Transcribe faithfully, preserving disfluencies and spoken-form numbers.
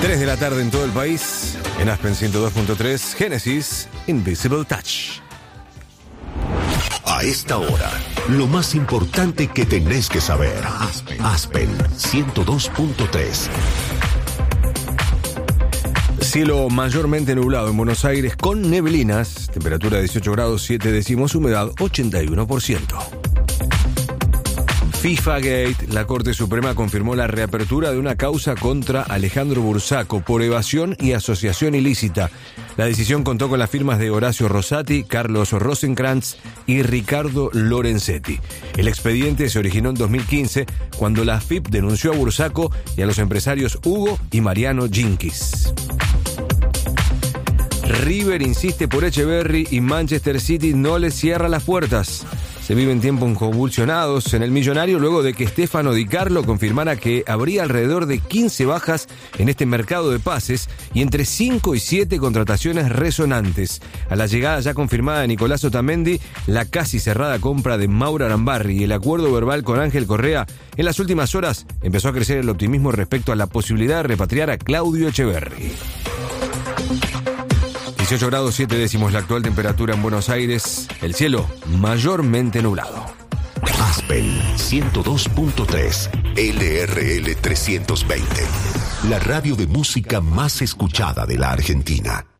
tres de la tarde en todo el país, en Aspen ciento dos punto tres, Genesis, Invisible Touch. A esta hora, lo más importante que tenés que saber. Aspen, Aspen ciento dos punto tres. Cielo mayormente nublado en Buenos Aires con neblinas, temperatura de dieciocho grados siete décimos, humedad ochenta y uno por ciento. FIFA Gate, la Corte Suprema confirmó la reapertura de una causa contra Alejandro Bursaco por evasión y asociación ilícita. La decisión contó con las firmas de Horacio Rosati, Carlos Rosenkrantz y Ricardo Lorenzetti. El expediente se originó en dos mil quince, cuando la A F I P denunció a Bursaco y a los empresarios Hugo y Mariano Ginkis. River insiste por Echeverri y Manchester City no le cierra las puertas. Se viven tiempos convulsionados en el millonario luego de que Stefano Di Carlo confirmara que habría alrededor de quince bajas en este mercado de pases y entre cinco y siete contrataciones resonantes. A la llegada ya confirmada de Nicolás Otamendi, la casi cerrada compra de Mauro Arambarri y el acuerdo verbal con Ángel Correa, en las últimas horas empezó a crecer el optimismo respecto a la posibilidad de repatriar a Claudio Echeverri. dieciocho grados siete décimos la actual temperatura en Buenos Aires, el cielo mayormente nublado. Aspen ciento dos punto tres, L R L trescientos veinte, la radio de música más escuchada de la Argentina.